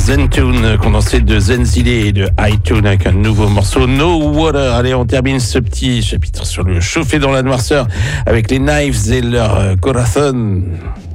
Zentune, condensé de Zenzile et de iTunes avec un nouveau morceau No Water. Allez, on termine ce petit chapitre sur le chauffer dans la noirceur avec les Knives et leur Corazon.